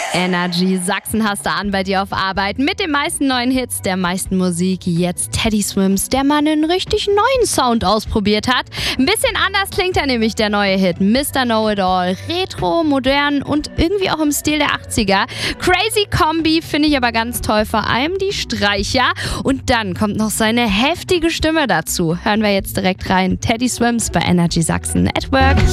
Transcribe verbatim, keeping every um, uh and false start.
Energy Sachsen hast du an bei dir auf Arbeit mit den meisten neuen Hits, der meisten Musik. Jetzt Teddy Swims, der mal einen richtig neuen Sound ausprobiert hat. Ein bisschen anders klingt er nämlich, der neue Hit. Mister Know-It-All. Retro, modern und irgendwie auch im Stil der achtziger. Crazy Kombi finde ich aber ganz toll, vor allem die Streicher. Und dann kommt noch seine heftige Stimme dazu. Hören wir jetzt direkt rein. Teddy Swims bei Energy Sachsen at Work.